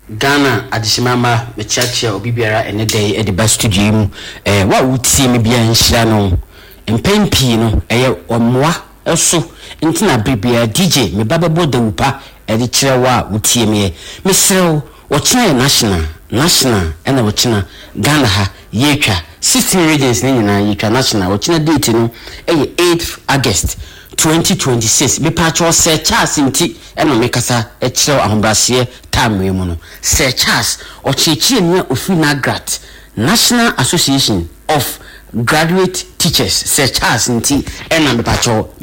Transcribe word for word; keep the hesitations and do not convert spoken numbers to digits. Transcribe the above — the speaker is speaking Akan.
Ghana adishimama mechacha obibiara ene day e de ba studio mu eh wa wutie me bia nhira no mpempi no eye omoa eso ntina bibia D J me babebo de wupa e de kire wa wutie me me serew wo kina national national ena wo kina Ghana ha yetwa sixteen regions ni nyina yetwa national wo kina date no eye eighth August twenty twenty-six be patcho Sir Charles nti ena mekasa e kire ahobrase time mu no Sir Charles o chichi ni ofina grat National Association of Graduate Teachers Sir Charles nti ena me patcho